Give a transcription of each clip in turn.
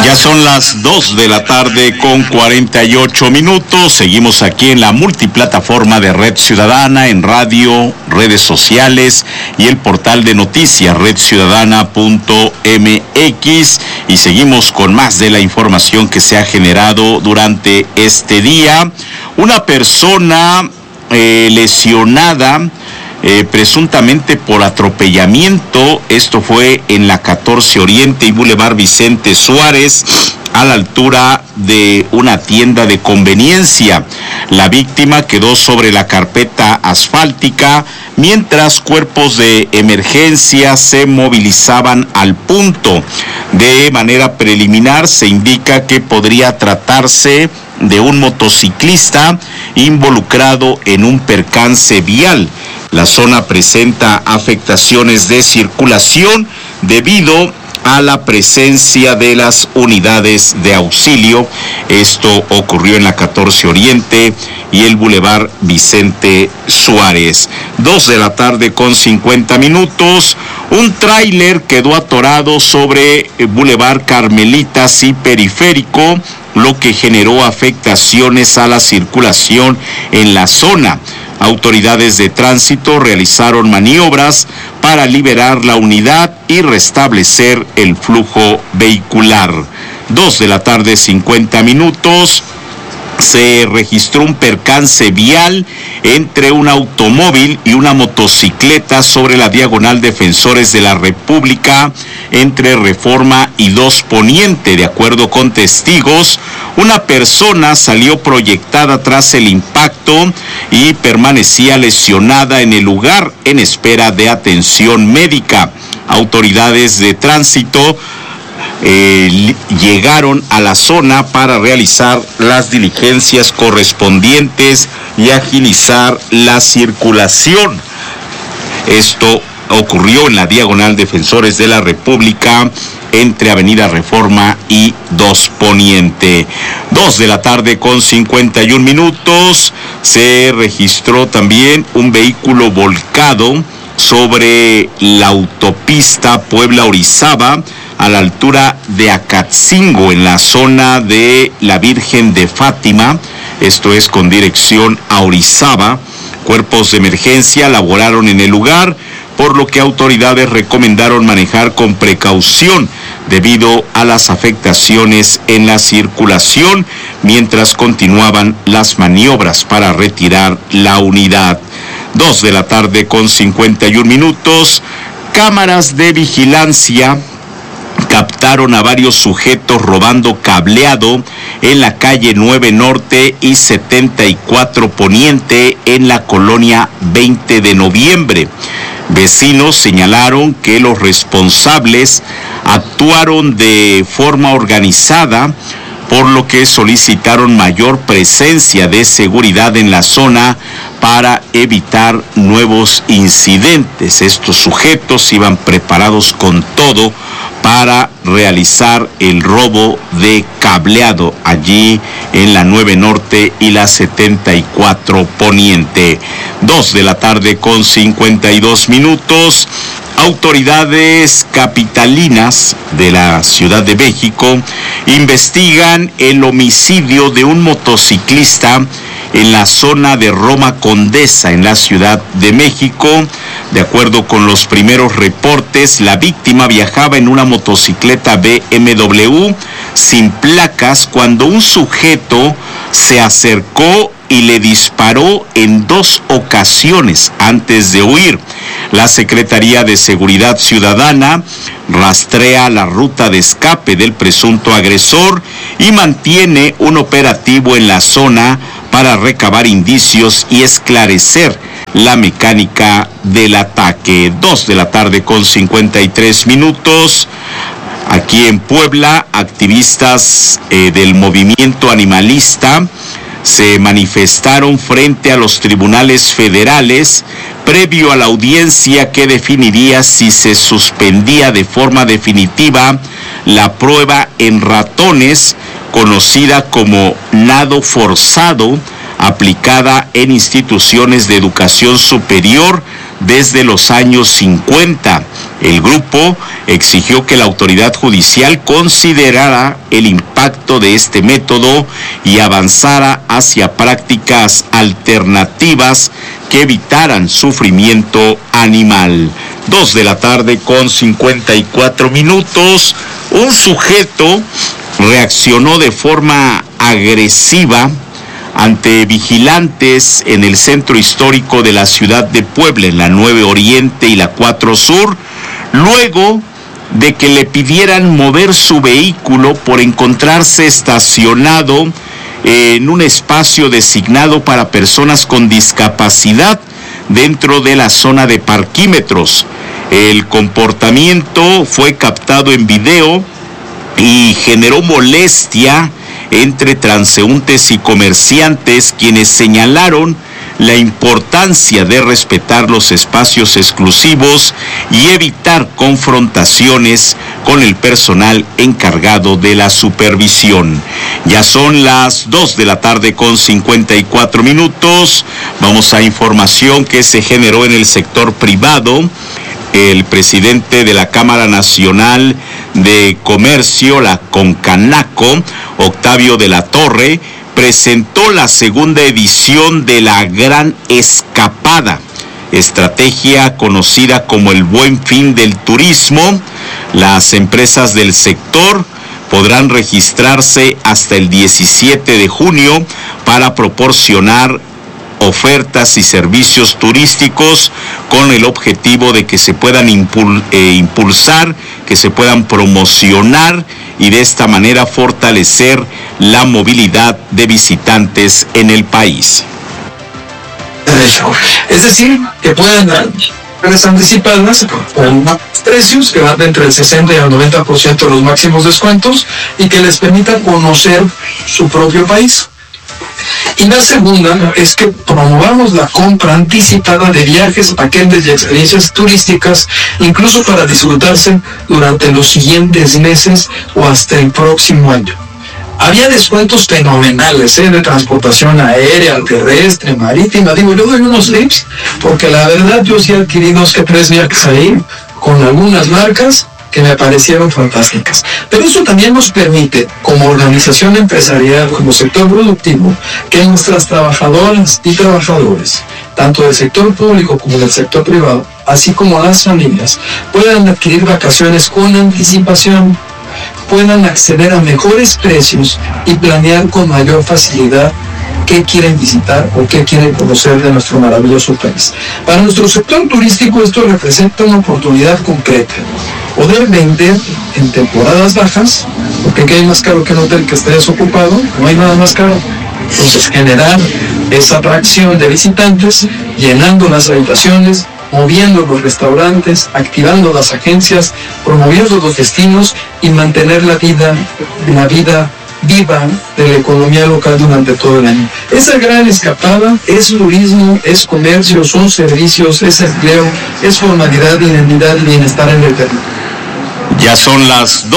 Ya son las 2 de la tarde con 48 minutos. Seguimos aquí en la multiplataforma de Red Ciudadana, en radio, redes sociales y el portal de noticias redciudadana.mx. Y seguimos con más de la información que se ha generado durante este día. Una persona lesionada presuntamente por atropellamiento. Esto fue en la 14 Oriente y Boulevard Vicente Suárez, a la altura de una tienda de conveniencia. La víctima quedó sobre la carpeta asfáltica mientras cuerpos de emergencia se movilizaban al punto. De manera preliminar se indica que podría tratarse de un motociclista involucrado en un percance vial. La zona presenta afectaciones de circulación debido a la presencia de las unidades de auxilio. Esto ocurrió en la 14 Oriente y el Boulevard Vicente Suárez. 2 de la tarde con 50 minutos. Un tráiler quedó atorado sobre Boulevard Carmelitas y Periférico, lo que generó afectaciones a la circulación en la zona. Autoridades de tránsito realizaron maniobras para liberar la unidad y restablecer el flujo vehicular. 2 de la tarde, 50 minutos. Se registró un percance vial entre un automóvil y una motocicleta sobre la diagonal Defensores de la República, entre Reforma y 2 Poniente. De acuerdo con testigos, una persona salió proyectada tras el impacto y permanecía lesionada en el lugar en espera de atención médica. Autoridades de tránsito llegaron a la zona para realizar las diligencias correspondientes y agilizar la circulación. Esto ocurrió en la diagonal Defensores de la República, entre Avenida Reforma y 2 Poniente. 2 de la tarde con 51 minutos. Se registró también un vehículo volcado sobre la autopista Puebla-Orizaba, a la altura de Acatzingo, en la zona de la Virgen de Fátima. Esto es con dirección a Orizaba. Cuerpos de emergencia laboraron en el lugar, por lo que autoridades recomendaron manejar con precaución debido a las afectaciones en la circulación, mientras continuaban las maniobras para retirar la unidad. 2 de la tarde con 51 minutos. Cámaras de vigilancia captaron a varios sujetos robando cableado en la calle 9 Norte y 74 Poniente, en la colonia 20 de Noviembre. Vecinos señalaron que los responsables actuaron de forma organizada, por lo que solicitaron mayor presencia de seguridad en la zona para evitar nuevos incidentes. Estos sujetos iban preparados con todo para realizar el robo de cableado allí en la 9 Norte y la 74 Poniente. 2 de la tarde con 52 minutos. Autoridades capitalinas de la Ciudad de México investigan el homicidio de un motociclista en la zona de Roma Condesa, en la Ciudad de México. De acuerdo con los primeros reportes, la víctima viajaba en una motocicleta BMW sin placas cuando un sujeto se acercó y le disparó en 2 ocasiones antes de huir. La Secretaría de Seguridad Ciudadana rastrea la ruta de escape del presunto agresor y mantiene un operativo en la zona para recabar indicios y esclarecer la mecánica del ataque. 2 de la tarde con 53 minutos. Aquí en Puebla, activistas del movimiento animalista se manifestaron frente a los tribunales federales previo a la audiencia que definiría si se suspendía de forma definitiva la prueba en ratones, conocida como nado forzado, aplicada en instituciones de educación superior desde los años 50. El grupo exigió que la autoridad judicial considerara el impacto de este método y avanzara hacia prácticas alternativas que evitaran sufrimiento animal. 2:54 p.m. Un sujeto reaccionó de forma agresiva ante vigilantes en el centro histórico de la ciudad de Puebla, en la 9 Oriente y la 4 Sur, luego de que le pidieran mover su vehículo por encontrarse estacionado en un espacio designado para personas con discapacidad dentro de la zona de parquímetros. El comportamiento fue captado en video y generó molestia entre transeúntes y comerciantes, quienes señalaron la importancia de respetar los espacios exclusivos y evitar confrontaciones con el personal encargado de la supervisión. Ya son las 2:54 p.m. Vamos a información que se generó en el sector privado. El presidente de la Cámara Nacional de Comercio, la CONCANACO, Octavio de la Torre, presentó la segunda edición de la Gran Escapada, estrategia conocida como el Buen Fin del Turismo. Las empresas del sector podrán registrarse hasta el 17 de junio para proporcionar ofertas y servicios turísticos con el objetivo de que se puedan impulsar, que se puedan promocionar y de esta manera fortalecer la movilidad de visitantes en el país. Es decir, que puedan dar anticipadas con precios que van de entre el 60 y el 90% de los máximos descuentos y que les permitan conocer su propio país. Y la segunda es que promovamos la compra anticipada de viajes, paquetes y experiencias turísticas, incluso para disfrutarse durante los siguientes meses o hasta el próximo año. Había descuentos fenomenales de transportación aérea, terrestre, marítima. Yo doy unos tips porque la verdad yo sí adquirí 2 que 3 viajes ahí con algunas marcas que me parecieron fantásticas. Pero eso también nos permite, como organización empresarial, como sector productivo, que nuestras trabajadoras y trabajadores, tanto del sector público como del sector privado, así como las familias, puedan adquirir vacaciones con anticipación, puedan acceder a mejores precios y planear con mayor facilidad qué quieren visitar o qué quieren conocer de nuestro maravilloso país. Para nuestro sector turístico esto representa una oportunidad concreta. Poder vender en temporadas bajas, porque ¿qué hay más caro que un hotel que esté desocupado? No hay nada más caro. Entonces generar esa atracción de visitantes, llenando las habitaciones, moviendo los restaurantes, activando las agencias, promoviendo los destinos y mantener la vida viva de la economía local durante todo el año. Esa gran escapada es turismo, es comercio, son servicios, es empleo, es formalidad, identidad y bienestar en el territorio. Ya son las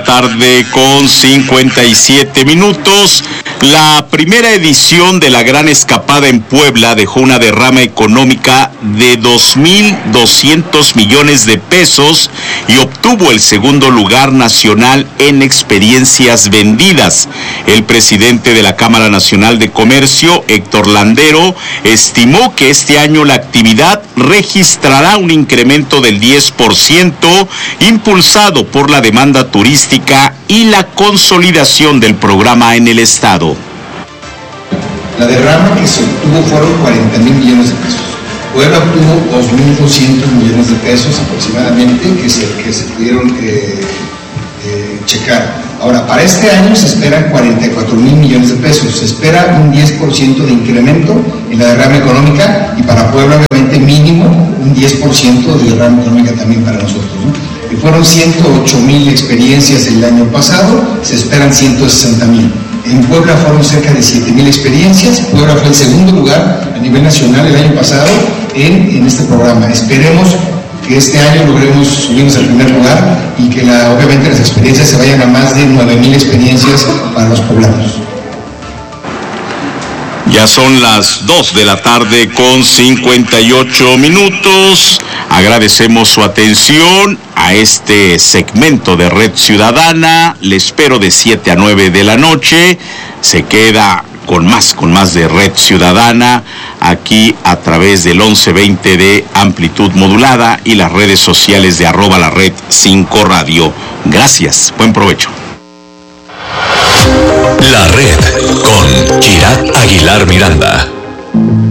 2:57 p.m. La primera edición de la Gran Escapada en Puebla dejó una derrama económica de 2.200 millones de pesos y obtuvo el segundo lugar nacional en experiencias vendidas. El presidente de la Cámara Nacional de Comercio, Héctor Landero, estimó que este año la actividad registrará un incremento del 10%, impulsado por la demanda turística y la consolidación del programa en el estado. La derrama que se obtuvo fueron 40,000 millones de pesos. Puebla obtuvo 2.200 millones de pesos aproximadamente que se pudieron checar. Ahora, para este año se esperan 44,000 millones de pesos. Se espera un 10% de incremento en la derrama económica y para Puebla obviamente mínimo un 10% de derrama económica también para nosotros, ¿no? Que fueron 108,000 experiencias el año pasado, se esperan 160,000. En Puebla fueron cerca de 7,000 experiencias. Puebla fue el segundo lugar a nivel nacional el año pasado en este programa. Esperemos que este año logremos subirnos al primer lugar y que obviamente las experiencias se vayan a más de 9,000 experiencias para los poblanos. Ya son las 2 de la tarde con 58 minutos. Agradecemos su atención a este segmento de Red Ciudadana. Le espero de 7 a 9 de la noche. Se queda con más de Red Ciudadana aquí a través del 1120 de amplitud modulada y las redes sociales de @lared5radio. Gracias, buen provecho. La Red con Girat Aguilar Miranda.